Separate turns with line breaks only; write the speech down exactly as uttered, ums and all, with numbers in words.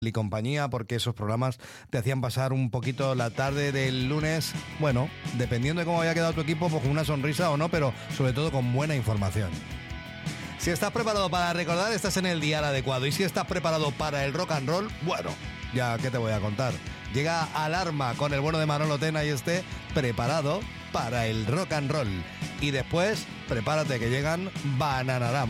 y compañía, porque esos programas te hacían pasar un poquito la tarde del lunes, bueno, dependiendo de cómo haya quedado tu equipo, pues con una sonrisa o no, pero sobre todo con buena información. Si estás preparado para recordar, estás en el dial adecuado. Y si estás preparado para el rock and roll, bueno, ya qué te voy a contar. Llega Alarma con el bueno de Manolo Tena y esté preparado para el rock and roll. Y después, prepárate que llegan Bananarama.